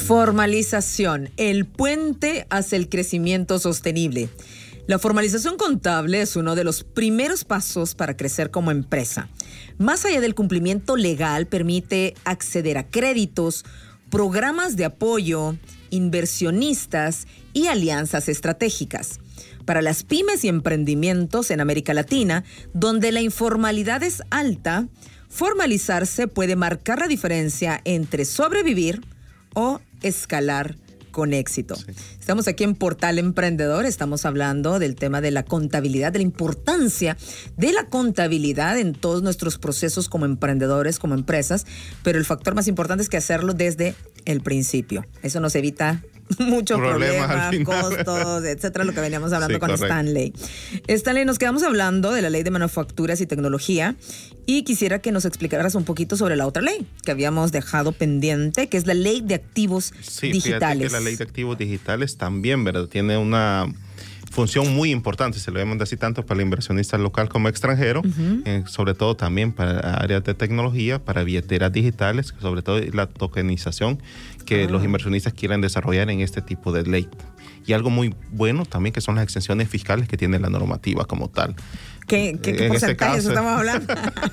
Formalización, el puente hacia el crecimiento sostenible. La formalización contable es uno de los primeros pasos para crecer como empresa. Más allá del cumplimiento legal, permite acceder a créditos, programas de apoyo, inversionistas y alianzas estratégicas. Para las pymes y emprendimientos en América Latina, donde la informalidad es alta, formalizarse puede marcar la diferencia entre sobrevivir o escalar con éxito. Sí. Estamos aquí en Portal Emprendedor, estamos hablando del tema de la contabilidad, de la importancia de la contabilidad en todos nuestros procesos como emprendedores, como empresas, pero el factor más importante es que hacerlo desde el principio. Eso nos evita muchos problemas, costos, etcétera, lo que veníamos hablando con Stanley. Stanley, nos quedamos hablando de la Ley de Manufacturas y Tecnología y quisiera que nos explicaras un poquito sobre la otra ley que habíamos dejado pendiente, que es la Ley de Activos Digitales. Que la Ley de Activos Digitales también, ¿verdad? Tiene una función muy importante, se lo vemos así tanto para el inversionista local como extranjero, sobre todo también para áreas de tecnología, para billeteras digitales, sobre todo la tokenización que los inversionistas quieren desarrollar en este tipo de ley. Y algo muy bueno también que son las exenciones fiscales que tiene la normativa como tal. ¿Qué porcentajes estamos hablando?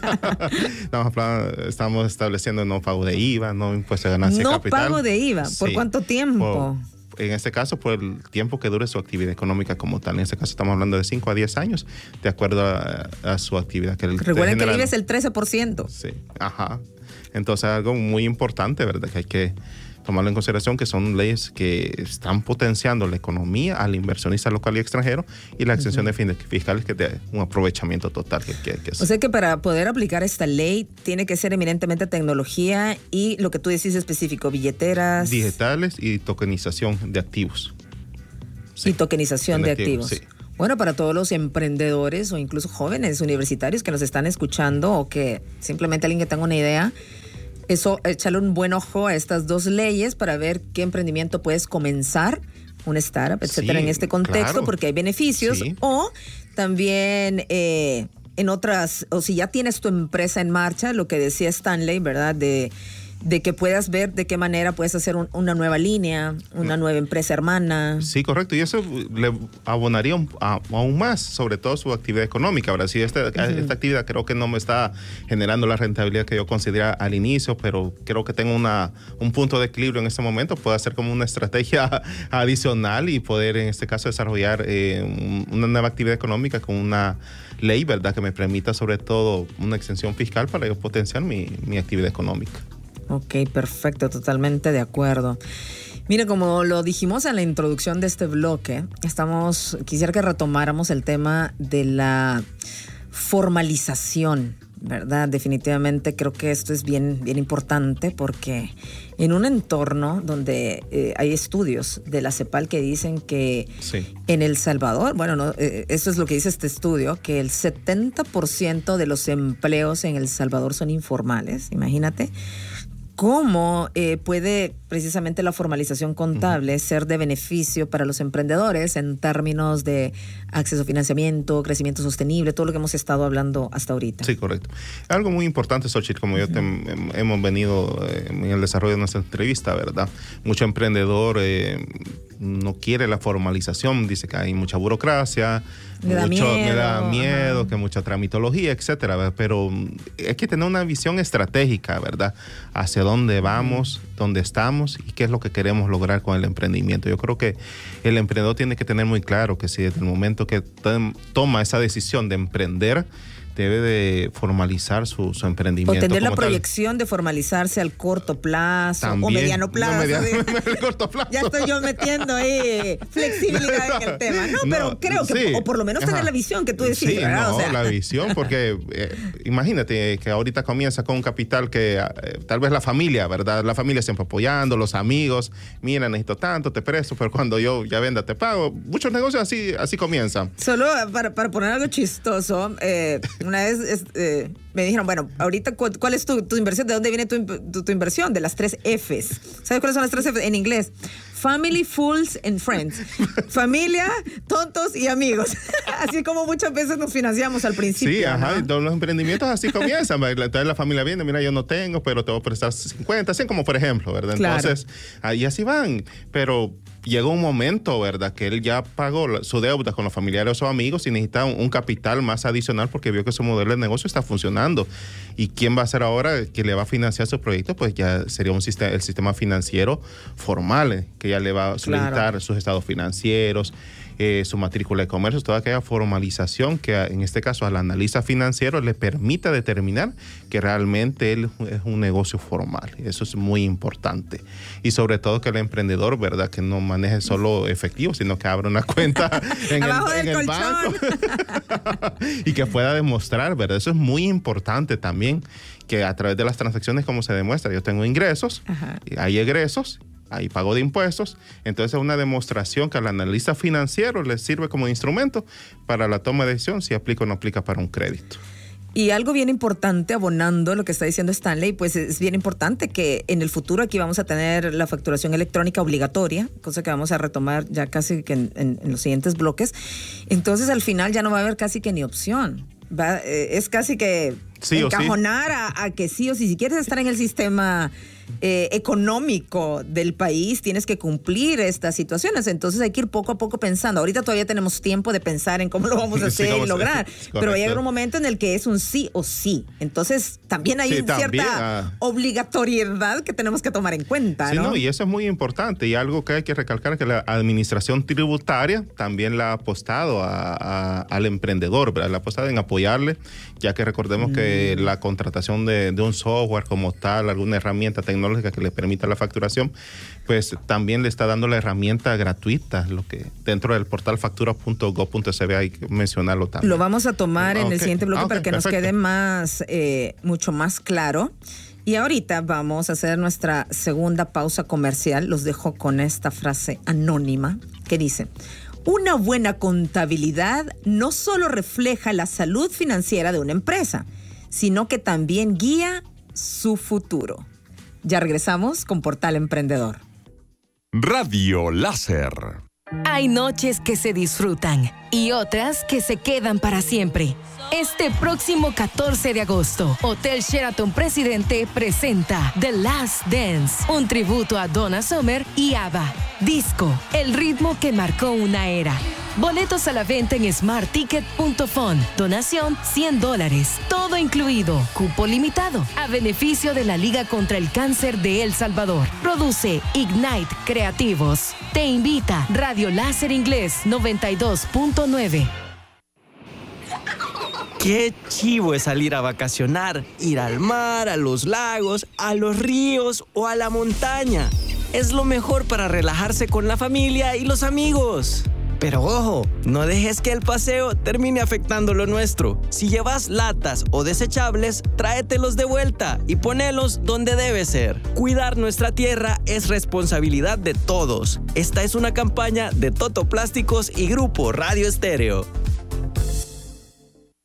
Estamos estableciendo no pago de IVA, no impuesto de ganancia de capital. No pago de IVA, ¿por cuánto tiempo? En este caso, por el tiempo que dure su actividad económica como tal. En este caso estamos hablando de 5 a 10 años, de acuerdo a su actividad. Recuerden que el IVA es el 13%. Sí, ajá. Entonces, algo muy importante, ¿verdad? Que hay que tomarlo en consideración, que son leyes que están potenciando la economía al inversionista local y extranjero, y las exenciones fiscales que de un aprovechamiento total. O sea que para poder aplicar esta ley tiene que ser eminentemente tecnología y lo que tú decís específico, billeteras digitales y tokenización de activos. Sí. Y tokenización de activos. Sí. Bueno, para todos los emprendedores o incluso jóvenes universitarios que nos están escuchando o que simplemente alguien que tenga una idea, eso, échale un buen ojo a estas dos leyes para ver qué emprendimiento puedes comenzar, una startup, etcétera, en este contexto, porque hay beneficios. O también en otras, o si ya tienes tu empresa en marcha, lo que decía Stanley, ¿verdad? De que puedas ver de qué manera puedes hacer una nueva línea, una nueva empresa hermana. Sí, correcto. Y eso le abonaría aún más, sobre todo su actividad económica. Ahora, si esta actividad creo que no me está generando la rentabilidad que yo consideraba al inicio, pero creo que tengo un punto de equilibrio en este momento, puedo hacer como una estrategia adicional y poder, en este caso, desarrollar una nueva actividad económica con una ley, ¿verdad?, que me permita, sobre todo, una exención fiscal para yo potenciar mi actividad económica. Ok, perfecto, totalmente de acuerdo. Mira, como lo dijimos en la introducción de este bloque, quisiera que retomáramos el tema de la formalización, ¿verdad? Definitivamente creo que esto es bien, bien importante porque en un entorno donde hay estudios de la CEPAL que dicen que en El Salvador, eso es lo que dice este estudio, que el 70% de los empleos en El Salvador son informales, imagínate. ¿Cómo puede precisamente la formalización contable ser de beneficio para los emprendedores en términos de acceso a financiamiento, crecimiento sostenible, todo lo que hemos estado hablando hasta ahorita? Sí, correcto. Algo muy importante, Xochitl, como yo hemos venido en el desarrollo de nuestra entrevista, ¿verdad? Mucho emprendedor no quiere la formalización, dice que hay mucha burocracia, me da miedo, que mucha tramitología, etcétera, ¿verdad? Pero hay que tener una visión estratégica, ¿verdad? Hacia dónde vamos, dónde estamos y qué es lo que queremos lograr con el emprendimiento. Yo creo que el emprendedor tiene que tener muy claro que si desde el momento que toma esa decisión de emprender, debe de formalizar su emprendimiento. O tener la proyección de formalizarse al corto plazo. También, o mediano plazo. Corto plazo. Ya estoy yo metiendo ahí flexibilidad en el tema. Pero creo que, o por lo menos tener la visión que tú decís, ¿verdad? La visión, porque imagínate que ahorita comienza con un capital que tal vez la familia, ¿verdad? La familia siempre apoyando, los amigos, mira, necesito tanto, te presto, pero cuando yo ya venda te pago. Muchos negocios así comienzan. Solo para poner algo chistoso, una vez me dijeron, bueno, ahorita, ¿cuál es tu inversión? ¿De dónde viene tu inversión? De las 3 Fs. ¿Sabes cuáles son las 3 Fs en inglés? Family, fools and friends. Familia, tontos y amigos. Así como muchas veces nos financiamos al principio. Sí, ajá. ¿no? Los emprendimientos así comienzan. Entonces la familia viene, mira, yo no tengo, pero te voy a prestar 50, así como por ejemplo, ¿verdad? Claro. Entonces, ahí así van. Pero llegó un momento, ¿verdad?, que él ya pagó su deuda con los familiares o amigos y necesita un capital más adicional porque vio que su modelo de negocio está funcionando. ¿Y quién va a ser ahora que le va a financiar su proyecto? Pues ya sería el sistema financiero formal, que ya le va a solicitar sus estados financieros, su matrícula de comercio, toda aquella formalización que en este caso al analista financiero le permita determinar que realmente él es un negocio formal. Eso es muy importante. Y sobre todo que el emprendedor, ¿verdad?, que no maneje solo efectivo, sino que abra una cuenta en el banco y que pueda demostrar, ¿verdad? Eso es muy importante también, que a través de las transacciones, como se demuestra, yo tengo ingresos, hay egresos, hay pago de impuestos, entonces es una demostración que al analista financiero le sirve como instrumento para la toma de decisión si aplica o no aplica para un crédito. Y algo bien importante, abonando lo que está diciendo Stanley, pues es bien importante que en el futuro aquí vamos a tener la facturación electrónica obligatoria, cosa que vamos a retomar ya casi que en los siguientes bloques. Entonces al final ya no va a haber casi que ni opción. Es casi que sí encajonar a que sí o sí. Si quieres estar en el sistema económico del país, tienes que cumplir estas situaciones. Entonces hay que ir poco a poco pensando. Ahorita todavía tenemos tiempo de pensar en cómo lo vamos a hacer y lograr. Pero va a llegar un momento en el que es un sí o sí. Entonces también hay cierta obligatoriedad que tenemos que tomar en cuenta, ¿no? Y eso es muy importante. Y algo que hay que recalcar es que la administración tributaria también la ha apostado al emprendedor, ¿verdad? La ha apostado en apoyarle, ya que recordemos que la contratación de un software como tal, alguna herramienta tecnológica que le permita la facturación, pues también le está dando la herramienta gratuita, lo que dentro del portal factura.gov.sb hay que mencionarlo también. Lo vamos a tomar en el siguiente bloque para que nos quede mucho más claro. Y ahorita vamos a hacer nuestra segunda pausa comercial. Los dejo con esta frase anónima que dice: una buena contabilidad no solo refleja la salud financiera de una empresa, sino que también guía su futuro. Ya regresamos con Portal Emprendedor. Radio Láser. Hay noches que se disfrutan y otras que se quedan para siempre. Este próximo 14 de agosto, Hotel Sheraton Presidente presenta The Last Dance, un tributo a Donna Summer y ABBA. Disco, el ritmo que marcó una era. Boletos a la venta en smartticket.fun. Donación $100. Todo incluido. Cupo limitado. A beneficio de la Liga contra el Cáncer de El Salvador. Produce Ignite Creativos. Te invita Radio Láser Inglés 92.9. Qué chivo es salir a vacacionar, ir al mar, a los lagos, a los ríos o a la montaña. Es lo mejor para relajarse con la familia y los amigos. Pero ojo, no dejes que el paseo termine afectando lo nuestro. Si llevas latas o desechables, tráetelos de vuelta y ponelos donde debe ser. Cuidar nuestra tierra es responsabilidad de todos. Esta es una campaña de Toto Plásticos y Grupo Radio Estéreo.